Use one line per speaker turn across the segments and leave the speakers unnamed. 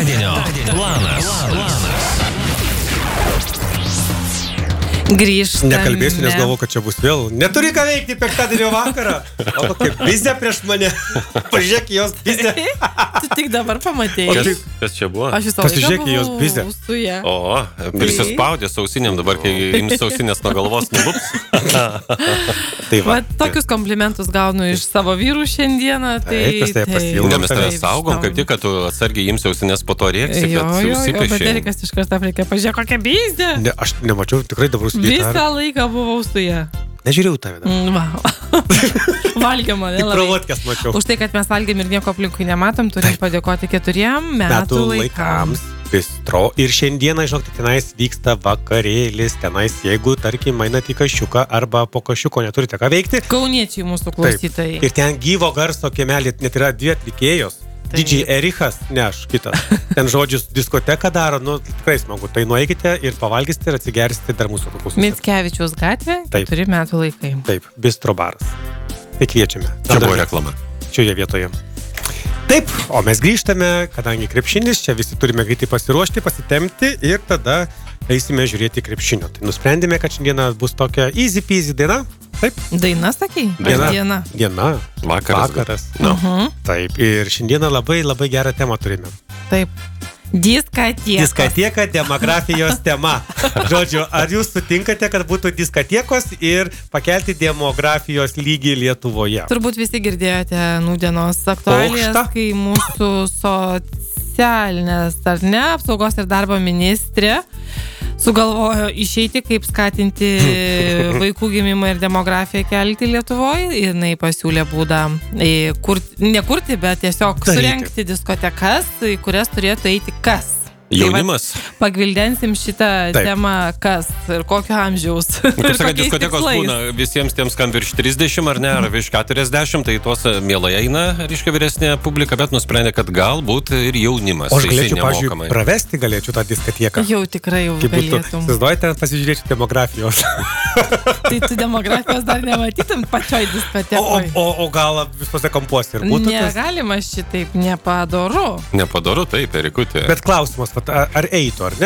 Planas.
Grįžtame.
Nekalbėsiu, nes galvoju, kad čia bus vėl. Neturi ką veikti penktadienio vakarą. O kokia bizė prieš mane. Pažiūrėk jos bizė.
Tu tik dabar pamatėjai.
Kas čia buvo?
Aš visą
Pasižiūrėk į jos bizę.
su ja.
O, prisispaudė sausinėm dabar, kai ims sausinės nuo galvos nulups.
Tai va.
Tokius komplimentus gaunu iš savo vyrų šiandieną.
Ne, mes tave saugom, kaip tik, kad tu atsargiai ims sausinės, po to rėksi, kad užsipešiai.
Bet Erikas iš karto reikia pažiūrėk, kokia bizė.
Ne, aš nemačiau, tikrai dabar
Visą laiką buvau su ja.
Nežiūrėjau tave.
Valgėm mane.
Tik pralotkės mačiau.
Už tai, kad mes valgėm ir nieko aplinkui nematom, turim padėkoti 4 metų laikams.
Bistro. Ir šiandieną, žinokite, tenais vyksta vakarėlis. Tenais, jeigu, tarkim, einate į Kašiuką arba po Kašiuko neturite ką veikti.
Kauniečiai mūsų klausytojai.
Ir ten gyvo garso kiemelį net yra 2 atlikėjos. DJ Erichas, ne aš, kitas. Ten žodžius diskoteką daro, tikrai smagu. Tai nueikite ir pavalgysite ir atsigersite dar mūsų kokius.
Mickevičiaus gatvė, 4 metų laikai.
Taip, bistro baras. Tai kviečiame.
Čia buvo reklama.
Šioje vietoje. Taip, o mes grįžtame, kadangi krepšinis, čia visi turime greitai pasiruošti, pasitemti ir tada eisime žiūrėti krepšinio. Tai nusprendėme, kad šiandieną bus tokia easy peasy diena. Taip.
Daina, sakai?
Diena. Vakaras.
No.
Taip, ir šiandieną labai gerą temą turime.
Taip.
Diskoteka, demografijos tema. Žodžiu, ar jūs sutinkate, kad būtų diskotekos ir pakelti demografijos lygį Lietuvoje?
Turbūt visi girdėjote nūdienos aktualijas, kai mūsų socialinės, ar ne, apsaugos ir darbo ministrė sugalvojo išeiti, kaip skatinti vaikų gimimą ir demografiją kelti Lietuvoje. Ir jinai pasiūlė būdą nekurti, bet tiesiog surengti diskotekas, į kurias turėtų eiti kas.
Jaunimas.
Tai pagvildensim šitą temą, kas ir kokio amžiaus.
Kaip sakai, diskotekos būna visiems tiems, kam virš 30 ar ne, ar virš 40, tai tuos mielai eina, reiškia, vyresnė publika, bet nusprendė, kad galbūt ir jaunimas.
O aš galėčiau, pavyzdžiui, pravesti galėčiau tą diskoteką.
Jau tikrai jau galėtum.
Įsivaizduojate, pasižiūrėti demografijos.
Tai tu demografijos dar nematytum pačioj diskotekoje.
O gal visose kampuose ir būtų?
Negalima šitaip, nepadoru.
Nepadoru, taip, Erikutė.
Bet klausimas, ar eitų, ar ne?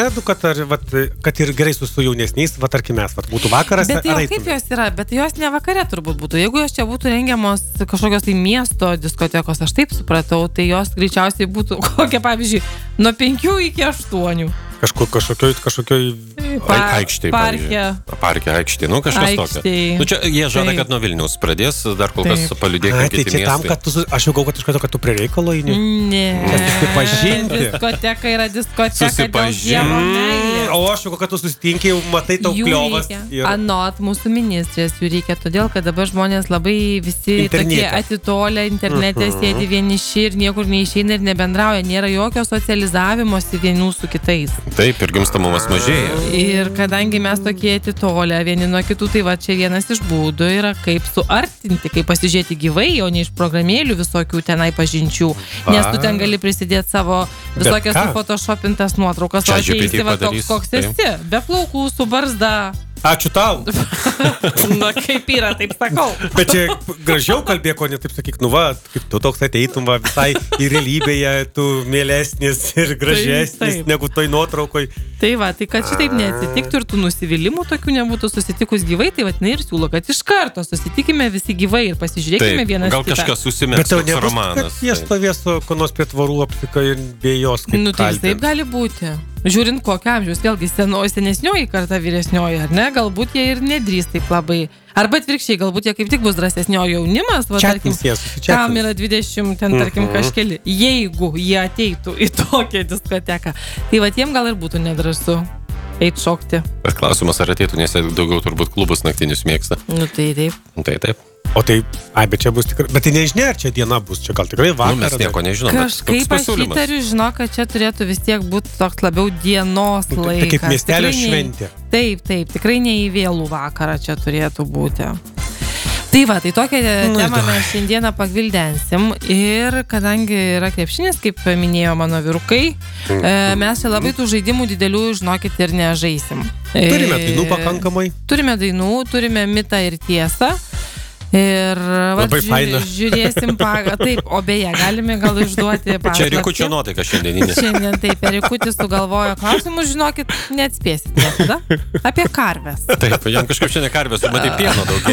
Kad ir gerai su jaunesniais, tarkim mes, būtų vakaras,
bet
ar eitų?
Kaip jos yra? Bet jos ne vakare turbūt būtų. Jeigu jos čia būtų rengiamos kažkokios tai miesto diskotekos, aš taip supratau, tai jos greičiausiai būtų kokia, pavyzdžiui, nuo 5 iki 8.
Kažkokioj
aikštėje. Parke aikštėje, kažkas tokio. Čia jie žada, kad nuo Vilniaus pradės, dar kol kas paliudėkime kiti miestai.
Tam, kad aš jau galvoju, kad iš karto, kad tu prie reikalo eini.
Ne.
Susipažinti.
Diskoteka yra diskoteka dėl Dievo meilės.
O aš jau, kad tu susitinki, matai tau kliovas.
Anot mūsų ministrės jų reikia, todėl, kad dabar žmonės labai visi tokie atitolę internete sėdi vieniši ir niekur neišeina ir nebendrauja. Nėra jokio socializavimosi vienų su kitais.
Taip, ir gimstamumas mažėja.
Ir kadangi mes tokie atitolę vieni nuo kitų, tai va čia vienas iš būdų yra kaip suartinti, kaip pasižiūrėti gyvai, o ne iš programėlių visokių tenai pažinčių. Nes tu ten gali prisidėti savo visokias sufotoshopintas nuotraukas, o čia esi va toks, koks esi, be plaukų, su barzda.
Ačiū tau.
Na, kaip yra, taip sakau.
Bet čia gražiau kalbėk, o ne taip sakyk, kaip tu toks ateitum visai į realybėje, tu mielesnis ir gražesnis negu toj nuotraukoj.
Tai va, tai kad šitaip neatsitiktų ir tų nusivylimų tokių nebūtų susitikus gyvai, tai va, ir siūlo, kad iš karto susitikime visi gyvai ir pasižiūrėkime vienas kitą.
Gal kažkas susimės toks romanas.
Bet jie stovės ko nors prie tvarų apsika ir be jos kaip
tai taip gali būti. Žiūrint kokio amžiaus, vėlgi senesnioji karta vyresnioji, ar ne, galbūt jie ir nedrįs taip labai. Arba atvirkščiai, galbūt jie kaip tik bus drąsesniojo jaunimas, tarkim, kam yra 20, ten tarkim kažkeli, jeigu jie ateitų į tokią diskoteką, tai va jiem gal ir būtų nedrąsu eit šokti.
Bet klausimas, ar ateitų, nes daugiau turbūt klubus naktinius mėgsta.
Tai taip.
Tai taip.
O tai, bet čia bus tikrai, bet tai nežinia, ar čia diena bus, čia gal tikrai vakaras.
Mes nieko nežinom.
Kažkaip aš įtariu, žinau, kad čia turėtų vis tiek būti toks labiau dienos laikas.
Tai kaip miestelio šventė.
Taip, tikrai ne į vėlų vakarą čia turėtų būti. Tai va, tai tokią temą mes šiandieną pagvildensim ir kadangi yra krepšinis, kaip minėjo mano vyrukai, mes čia labai tų žaidimų didelių, žinokit, ir nežaisim.
Turime dainų pakankamai.
Turime dainų, turime mitą ir tiesą. Ir
Labai faina.
žiūrėsim pagal. Taip, o beje, galime gal išduoti paslaptį.
Čia Rikučio nuotaika šiandieninė.
Šiandien taip, Rikutis sugalvojo klausimus, žinokit, neatspėsit niekada. Apie karves.
Taip, jam kažkaip šiandien karvės, matai, pieno daug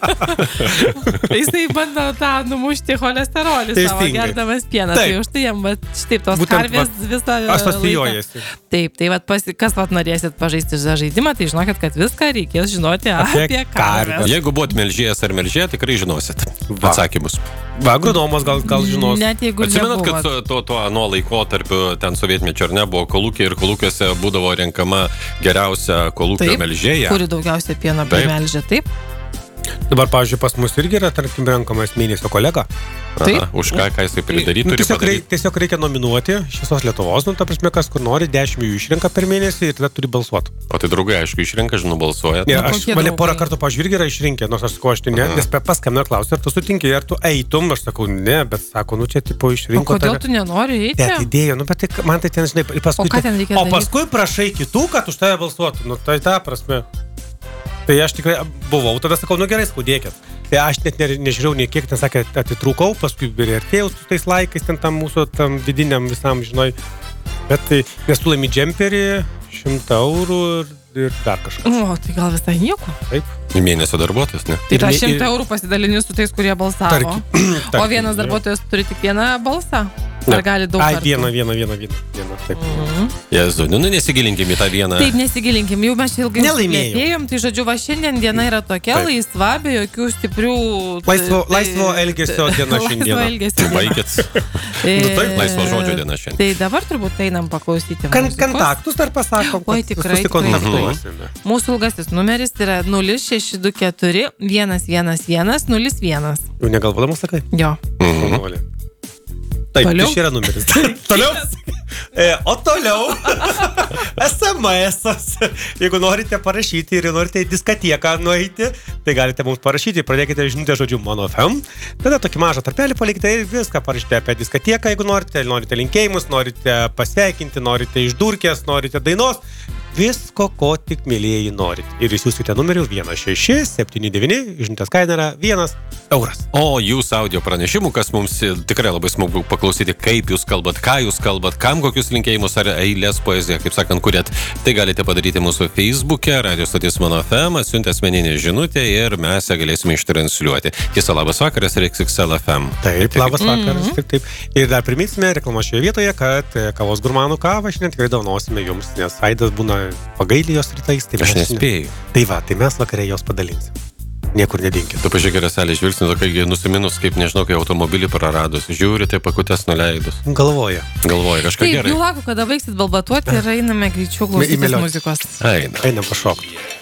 gėrė.
Jisai bando tą numušti cholesterolį savo gerdamas pieną. Tai už tai jam, štaip, tos
būtent,
karvės visą
asocijuojasi.
Taip, tai kas norėsit pažaisti žaidimą, tai žinokit, kad viską reikės žinoti apie karves.
Jeigu buvot melžėjas ar melžėja, tikrai žinosit atsakymus.
Va, agronomas gal žinos.
Net jeigu
atsimenat, kad tuo ano laikotarpiu ten sovietmečio ar ne buvo kolūkiai ir kolūkiuose būdavo renkama geriausia kolūkio melžėja.
Kuri daugiausia pieno primelžia, taip.
Dabar, pavyzdžiui, pas mus irgi yra, tarkim, renkamas mėnesio kolega.
Aha, už ką jisai pridaryti, turi padaryti.
Tiesiog reikia nominuoti iš visos Lietuvos, ta prasme, kas kur nori, 10 jų išrenka per mėnesį ir tada turi balsuoti.
O tai draugai, aišku, išrenka, žinau, balsuoja.
Ja, mane porą kartų, pažiūrėk, yra išrinkę, nors aš sakau, aš tai ne, nes paskambino klausia, ar tu sutinki, ar tu eitum, aš sakau, ne, bet sako, čia tipo išrinko.
O kodėl tu nenori eiti?
Bet idėja, bet tai, man tai ten, žinai, paskui prašai kitų, kad už tave balsuotų, tai ta prasme. Tai aš tikrai buvau, tada sakau, gerai, skaudėkit. Tai aš net nežiūrėjau nei kiek, ten sakė, atitrūkau, paskui artėjau su tais laikais, ten mūsų tam vidiniam visam, žinai. Bet tai, nes tu laimi džemperį, 100 eurų ir dar kažkas.
O, tai gal visai nieko.
Taip.
Mėnesio darbuotojas, ne?
Tai tą 100 eurų pasidalini su tais, kurie balsavo. O vienas darbuotojas turi tik vieną balsą? Ar gali daug kartų?
Vieną, taip.
Jezu, nesigilinkime į tą vieną.
Taip, nesigilinkim, jau mes ilgai nelaimėjom. Tai žodžiu, va šiandien diena yra tokia laisva, be jokių stiprių...
Laisvo elgesio diena šiandien.
Laisvo elgesio diena.
Baikit. Taip, laisvo žodžio diena šiandien.
Tai dabar turbūt einam paklausyti.
Kontaktus dar pasakom.
Oi, tikrai. Mūsų ilgasis numeris yra 0624 111 01.
Jau negalvodamas sakai?
Jo.
Taip, tai yra numeris. Toliau? O toliau SMS-as. Jeigu norite parašyti ir norite į diskotieką nueiti, tai galite mums parašyti, pradėkite žinutę žodžiu Mano FM. Tada tokį mažą tarpelį palikite ir viską parašyti apie diskotieką, jeigu norite linkėjimus, norite pasveikinti, norite išdurkės, norite dainos. Visko, ko tik mėlėjai norit. Ir įsiųskite numeriu 1679, žinutės kaina yra 1 euras.
O jūs audio pranešimų, kas mums tikrai labai smagu paklausyti, kaip jūs kalbat, ką jūs kalbat, kam kokius linkėjimus ar eilės poeziją, kaip sakant, kuriat. Tai galite padaryti mūsų Facebook'e, Radio stotis Mano FM, atsiuntę asmeninę žinutę ir mes ją galėsime ištransliuoti. Tiesa, labas vakaras, RXXL FM.
Taip, labas vakaras, taip. Ir dar priminsime reklamą šioje vietoje, kad kavos gurmanų kavą šiandien tikrai dovanosime jums, nes Aidas būna pagailį jos rytais. Tai
aš nespėjau.
Tai va, tai mes vakarė jos padalinsim. Niekur nedinkit.
Tu pažiūrėk, Raselė, žvilgsnį, tokia nusiminus, kaip nežinau, kai automobilį praradus. Žiūri, tai pakutės nuleidus.
Galvoja
taip,
kažką
gerai. Taip, jau laukiu, kada baigsit balbatuoti ir einame greičiau klausytis muzikos.
Einam pašokti.